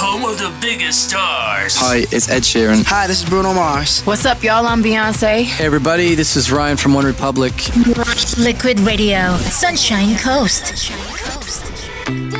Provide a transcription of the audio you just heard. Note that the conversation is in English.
home of the biggest stars. Hi, it's Ed Sheeran. Hi, this is Bruno Mars. What's up, y'all? I'm Beyonce. Hey, everybody, this is Ryan from One Republic. Liquid Radio, Sunshine Coast.